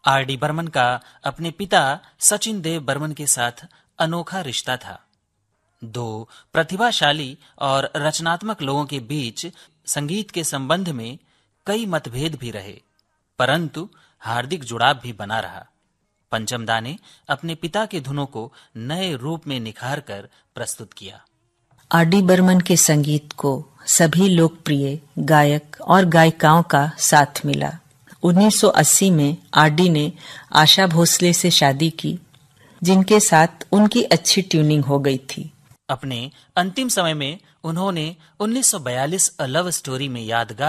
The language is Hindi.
आर.डी. बर्मन का अपने पिता सचिन देव बर्मन के साथ अनोखा रिश्ता था। दो प्रतिभाशाली और रचनात्मक लोगों के बीच संगीत के संबंध में कई मतभेद भी रहे, परंतु हार्दिक जुड़ाव भी बना रहा। पंचम दा ने अपने पिता के धुनों को नए रूप में निखार कर प्रस्तुत किया। आर.डी. बर्मन के संगीत को सभी लोकप्रिय गायक और गायिकाओं का साथ मिला। 1980 में आर.डी. ने आशा भोसले से शादी की, जिनके साथ उनकी अच्छी ट्यूनिंग हो गई थी। अपने अंतिम समय में उन्होंने 1942 अ लव स्टोरी में यादगार